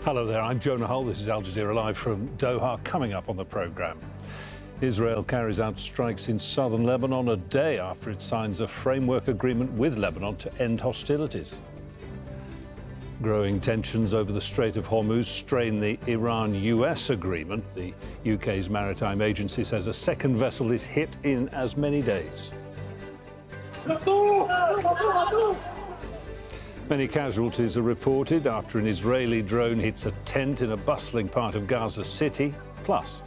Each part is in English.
Hello there, I'm Jonah Hull. This is Al Jazeera Live from Doha. Coming up on the programme, Israel carries out strikes in southern Lebanon a day after it signs a framework agreement with Lebanon to end hostilities. Growing tensions over the Strait of Hormuz strain the Iran-US agreement. The UK's maritime agency says a second vessel is hit in as many days. Many casualties are reported after an Israeli drone hits a tent in a bustling part of Gaza City. Plus,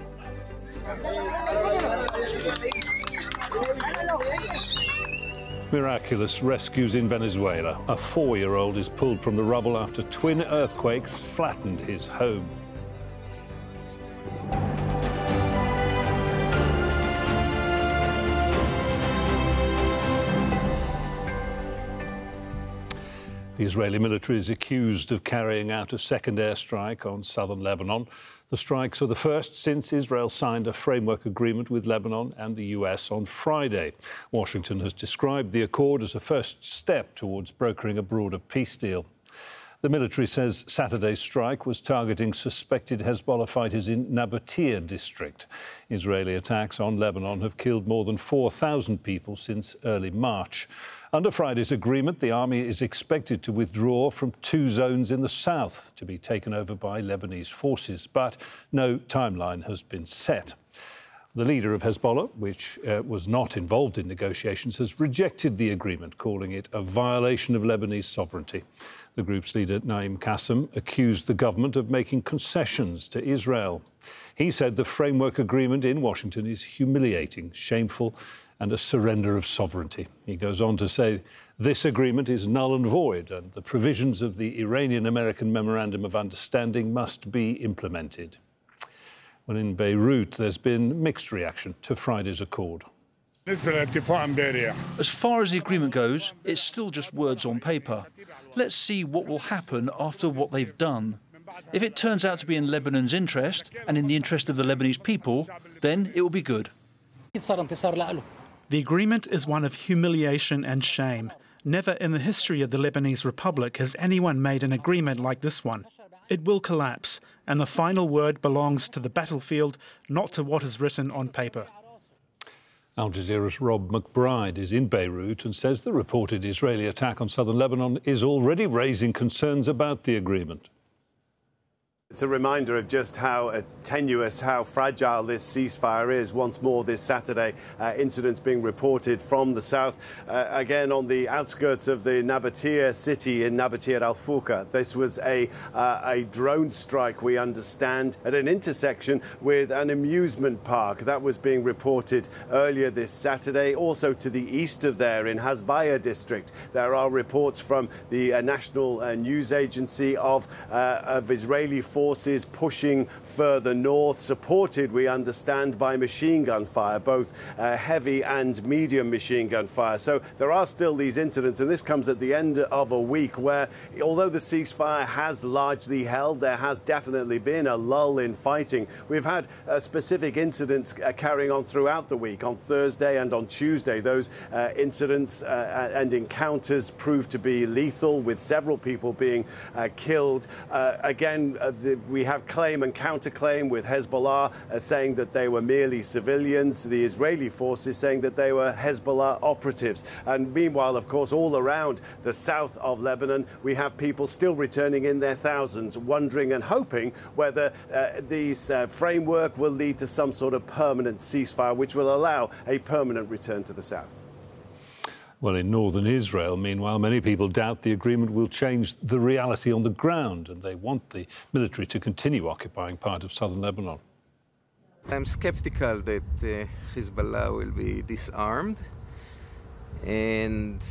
miraculous rescues in Venezuela. A 4-year-old is pulled from the rubble after twin earthquakes flattened his home. The Israeli military is accused of carrying out a second airstrike on southern Lebanon. The strikes are the first since Israel signed a framework agreement with Lebanon and the US on Friday. Washington has described the accord as a first step towards brokering a broader peace deal. The military says Saturday's strike was targeting suspected Hezbollah fighters in Nabatea district. Israeli attacks on Lebanon have killed more than 4,000 people since early March. Under Friday's agreement, the army is expected to withdraw from 2 zones in the south to be taken over by Lebanese forces, but no timeline has been set. The leader of Hezbollah, which was not involved in negotiations, has rejected the agreement, calling it a violation of Lebanese sovereignty. The group's leader, Naim Qassem, accused the government of making concessions to Israel. He said the framework agreement in Washington is humiliating, shameful, and a surrender of sovereignty. He goes on to say this agreement is null and void and the provisions of the Iranian-American Memorandum of Understanding must be implemented. Well, in Beirut, there's been mixed reaction to Friday's accord. As far as the agreement goes, it's still just words on paper. Let's see what will happen after what they've done. If it turns out to be in Lebanon's interest and in the interest of the Lebanese people, then it will be good. The agreement is one of humiliation and shame. Never in the history of the Lebanese Republic has anyone made an agreement like this one. It will collapse, and the final word belongs to the battlefield, not to what is written on paper. Al Jazeera's Rob McBride is in Beirut and says the reported Israeli attack on southern Lebanon is already raising concerns about the agreement. It's a reminder of just how tenuous, how fragile this ceasefire is. Once more this Saturday, incidents being reported from the south, again on the outskirts of the Nabatea city in Nabatea al-Fuka. This was a drone strike, we understand, at an intersection with an amusement park. That was being reported earlier this Saturday. Also to the east of there in Hasbaya district, there are reports from the national news agency of Israeli forces pushing further north, supported, we understand, by machine gun fire, both heavy and medium machine gun fire. So there are still these incidents, and this comes at the end of a week where, although the ceasefire has largely held, there has definitely been a lull in fighting. We've had specific incidents carrying on throughout the week. On Thursday and on Tuesday, those incidents and encounters proved to be lethal, with several people being killed. We have claim and counterclaim, with Hezbollah saying that they were merely civilians, the Israeli forces saying that they were Hezbollah operatives. And meanwhile, of course, all around the south of Lebanon, we have people still returning in their thousands, wondering and hoping whether this framework will lead to some sort of permanent ceasefire, which will allow a permanent return to the south. Well, in northern Israel, meanwhile, many people doubt the agreement will change the reality on the ground, and they want the military to continue occupying part of southern Lebanon. I'm skeptical that Hezbollah will be disarmed, and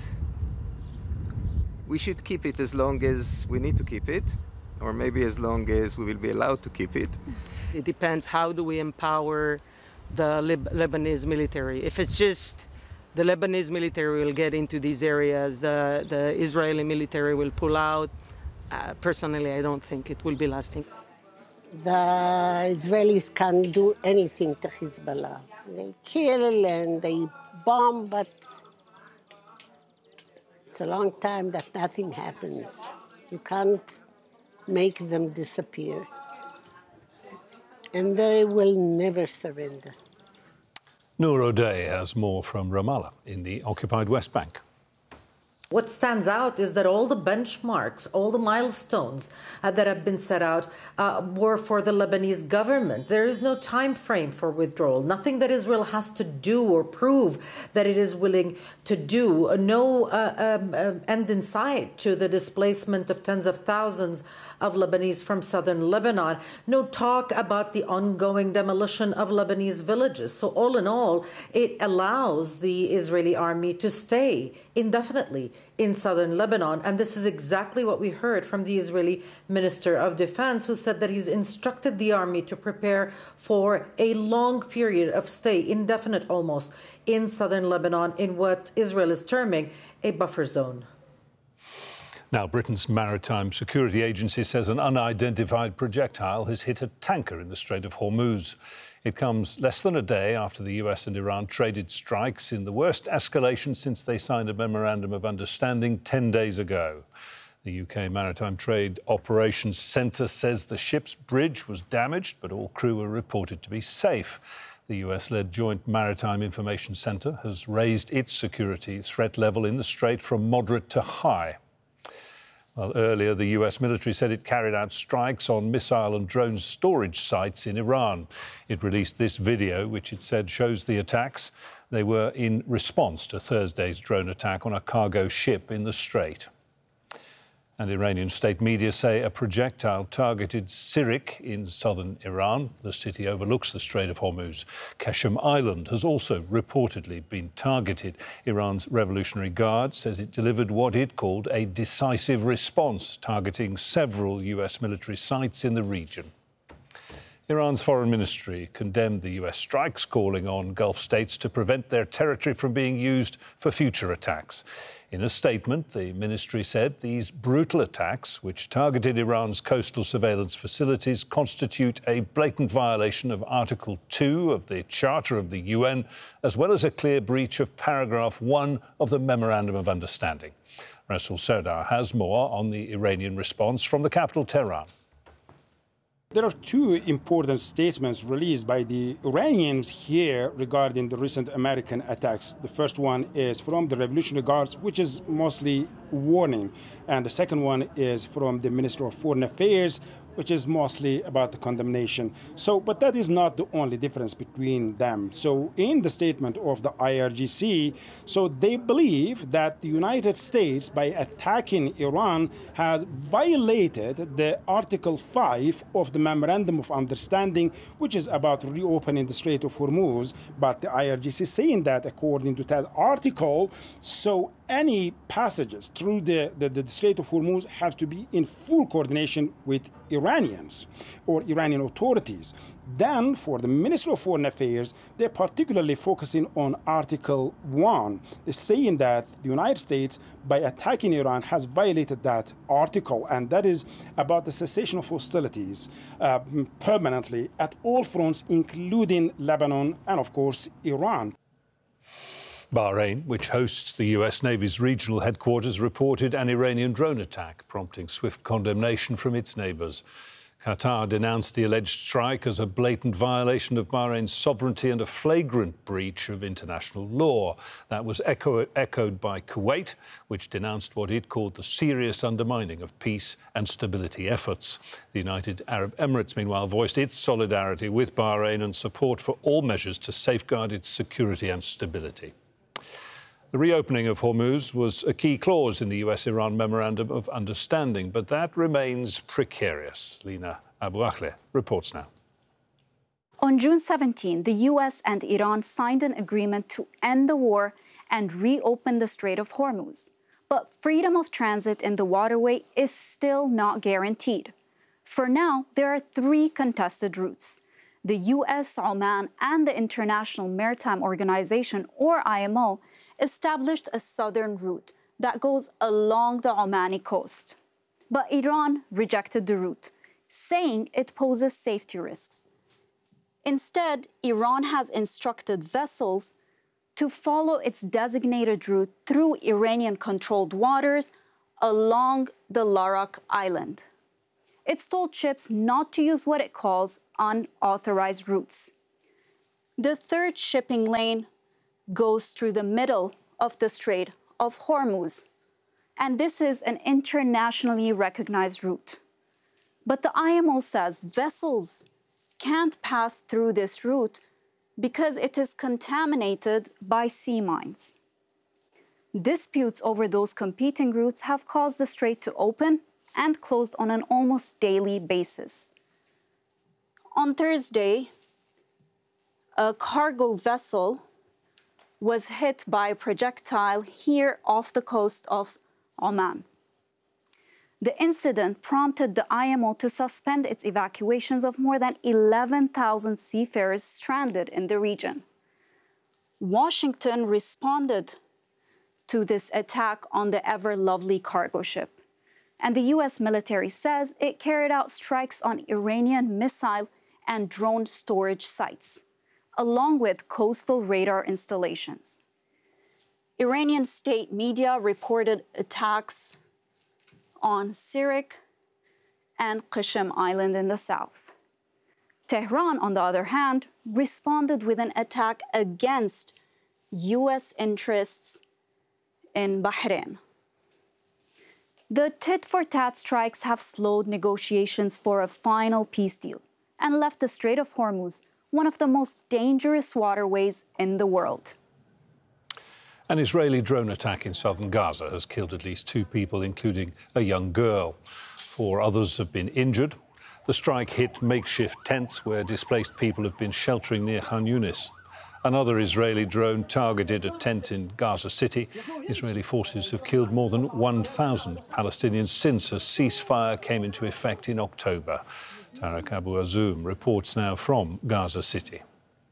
we should keep it as long as we need to keep it, or maybe as long as we will be allowed to keep it. It depends, how do we empower the Lebanese military? If it's just the Lebanese military will get into these areas, the Israeli military will pull out. Personally, I don't think it will be lasting. The Israelis can't do anything to Hezbollah. They kill and they bomb, but it's a long time that nothing happens. You can't make them disappear. And they will never surrender. Noor O'Day has more from Ramallah in the occupied West Bank. What stands out is that all the benchmarks, all the milestones that have been set out were for the Lebanese government. There is no time frame for withdrawal, nothing that Israel has to do or prove that it is willing to do, no end in sight to the displacement of tens of thousands of Lebanese from southern Lebanon, no talk about the ongoing demolition of Lebanese villages. So all in all, it allows the Israeli army to stay indefinitely in southern Lebanon. And this is exactly what we heard from the Israeli Minister of Defense, who said that he's instructed the army to prepare for a long period of stay, indefinite almost, in southern Lebanon in what Israel is terming a buffer zone. Now, Britain's Maritime Security Agency says an unidentified projectile has hit a tanker in the Strait of Hormuz. It comes less than a day after the US and Iran traded strikes in the worst escalation since they signed a memorandum of understanding 10 days ago. The UK Maritime Trade Operations Centre says the ship's bridge was damaged, but all crew were reported to be safe. The US-led Joint Maritime Information Centre has raised its security threat level in the Strait from moderate to high. Well, earlier, the US military said it carried out strikes on missile and drone storage sites in Iran. It released this video, which it said shows the attacks. They were in response to Thursday's drone attack on a cargo ship in the Strait. And Iranian state media say a projectile targeted Sirik in southern Iran. The city overlooks the Strait of Hormuz. Keshem Island has also reportedly been targeted. Iran's Revolutionary Guard says it delivered what it called a decisive response, targeting several US military sites in the region. Iran's foreign ministry condemned the US strikes, calling on Gulf states to prevent their territory from being used for future attacks. In a statement, the ministry said these brutal attacks, which targeted Iran's coastal surveillance facilities, constitute a blatant violation of Article 2 of the Charter of the UN, as well as a clear breach of Paragraph 1 of the Memorandum of Understanding. Rasul Serdar has more on the Iranian response from the capital, Tehran. There are two important statements released by the Iranians here regarding the recent American attacks. The first one is from the Revolutionary Guards, which is mostly warning. And the second one is from the Minister of Foreign Affairs, which is mostly about the condemnation. But that is not the only difference between them. So in the statement of the IRGC, they believe that the United States, by attacking Iran, has violated the Article 5 of the Memorandum of Understanding, which is about reopening the Strait of Hormuz. But the IRGC is saying that according to that article, any passages through the Strait of Hormuz have to be in full coordination with Iranians or Iranian authorities. Then, for the Ministry of Foreign Affairs, they're particularly focusing on Article 1. They're saying that the United States, by attacking Iran, has violated that article, and that is about the cessation of hostilities permanently at all fronts, including Lebanon and, of course, Iran. Bahrain, which hosts the US Navy's regional headquarters, reported an Iranian drone attack, prompting swift condemnation from its neighbours. Qatar denounced the alleged strike as a blatant violation of Bahrain's sovereignty and a flagrant breach of international law. That was echoed by Kuwait, which denounced what it called the serious undermining of peace and stability efforts. The United Arab Emirates, meanwhile, voiced its solidarity with Bahrain and support for all measures to safeguard its security and stability. The reopening of Hormuz was a key clause in the US-Iran Memorandum of Understanding, but that remains precarious. Lina Abu Akleh reports now. On June 17, the US and Iran signed an agreement to end the war and reopen the Strait of Hormuz. But freedom of transit in the waterway is still not guaranteed. For now, there are 3 contested routes. The US, Oman, and the International Maritime Organization, or IMO, established a southern route that goes along the Omani coast. But Iran rejected the route, saying it poses safety risks. Instead, Iran has instructed vessels to follow its designated route through Iranian-controlled waters along the Larak Island. It's told ships not to use what it calls unauthorized routes. The third shipping lane goes through the middle of the Strait of Hormuz, and this is an internationally recognized route. But the IMO says vessels can't pass through this route because it is contaminated by sea mines. Disputes over those competing routes have caused the strait to open and close on an almost daily basis. On Thursday, a cargo vessel was hit by a projectile here off the coast of Oman. The incident prompted the IMO to suspend its evacuations of more than 11,000 seafarers stranded in the region. Washington responded to this attack on the Ever Lovely cargo ship, and the US military says it carried out strikes on Iranian missile and drone storage sites, along with coastal radar installations. Iranian state media reported attacks on Sirik and Qashem Island in the south. Tehran, on the other hand, responded with an attack against US interests in Bahrain. The tit-for-tat strikes have slowed negotiations for a final peace deal and left the Strait of Hormuz one of the most dangerous waterways in the world. An Israeli drone attack in southern Gaza has killed at least 2 people, including a young girl. 4 others have been injured. The strike hit makeshift tents where displaced people have been sheltering near Khan Yunis. Another Israeli drone targeted a tent in Gaza City. Israeli forces have killed more than 1,000 Palestinians since a ceasefire came into effect in October. Tarek Abu Azoum reports now from Gaza City.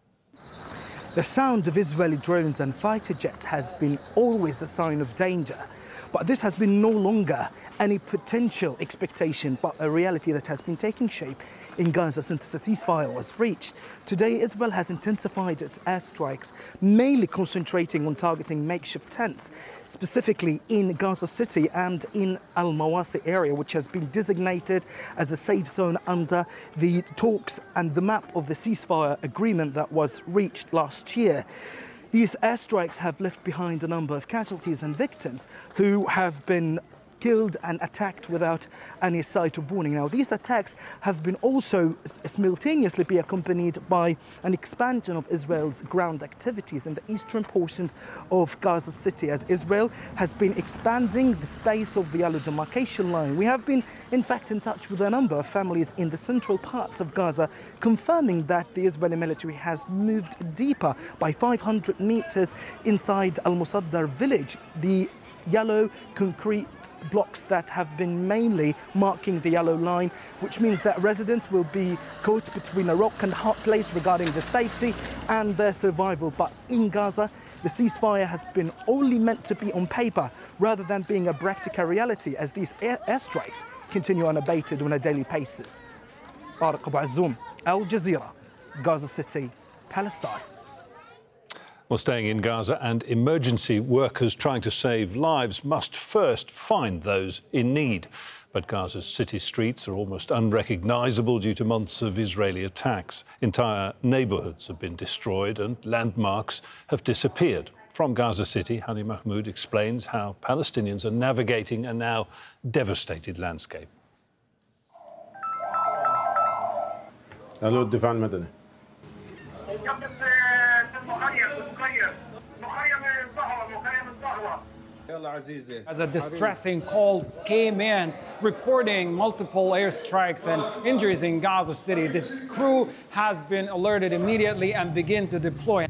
The sound of Israeli drones and fighter jets has been always a sign of danger. But this has been no longer any potential expectation, but a reality that has been taking shape in Gaza since the ceasefire was reached. Today, Israel has intensified its airstrikes, mainly concentrating on targeting makeshift tents, specifically in Gaza City and in Al-Mawasi area, which has been designated as a safe zone under the talks and the map of the ceasefire agreement that was reached last year. These airstrikes have left behind a number of casualties and victims who have been killed and attacked without any sight of warning. Now, these attacks have been also simultaneously be accompanied by an expansion of Israel's ground activities in the eastern portions of Gaza City, as Israel has been expanding the space of the yellow demarcation line. We have been, in fact, in touch with a number of families in the central parts of Gaza, confirming that the Israeli military has moved deeper by 500 meters inside Al-Musaddar village. The yellow concrete blocks that have been mainly marking the yellow line, which means that residents will be caught between a rock and a hard place regarding the safety and their survival. But in Gaza, the ceasefire has been only meant to be on paper rather than being a practical reality, as these airstrikes continue unabated on a daily basis. Tarek Abu Azoum, Al Jazeera, Gaza City, Palestine. Well, staying in Gaza, and emergency workers trying to save lives must first find those in need. But Gaza's city streets are almost unrecognisable due to months of Israeli attacks. Entire neighbourhoods have been destroyed and landmarks have disappeared. From Gaza City, Hani Mahmoud explains how Palestinians are navigating a now devastated landscape. Hello, الدفاع المدني. As a distressing call came in reporting multiple airstrikes and injuries in Gaza City, the crew has been alerted immediately and begin to deploy.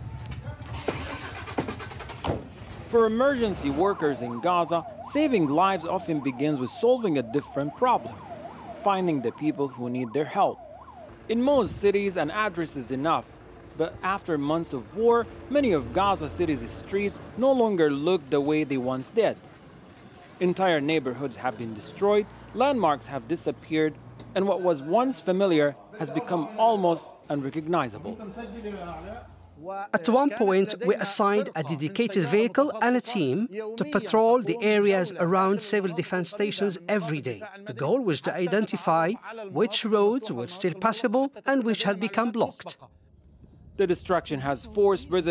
For emergency workers in Gaza, saving lives often begins with solving a different problem: finding the people who need their help. In most cities, an address is enough. But after months of war, many of Gaza City's streets no longer look the way they once did. Entire neighborhoods have been destroyed, landmarks have disappeared, and what was once familiar has become almost unrecognizable. At one point, we assigned a dedicated vehicle and a team to patrol the areas around civil defense stations every day. The goal was to identify which roads were still passable and which had become blocked. The destruction has forced residents